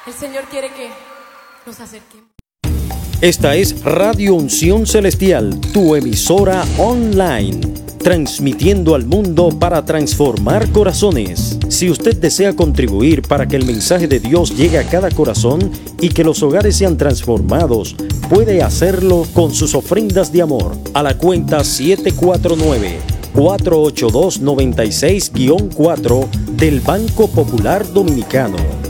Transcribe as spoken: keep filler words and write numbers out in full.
El Señor quiere que nos acerquemos. Esta es Radio Unción Celestial, tu emisora online, transmitiendo al mundo para transformar corazones. Si usted desea contribuir para que el mensaje de Dios llegue a cada corazón y que los hogares sean transformados, puede hacerlo con sus ofrendas de amor a la cuenta siete cuatro nueve, cuatro ocho dos, nueve seis cuatro del Banco Popular Dominicano.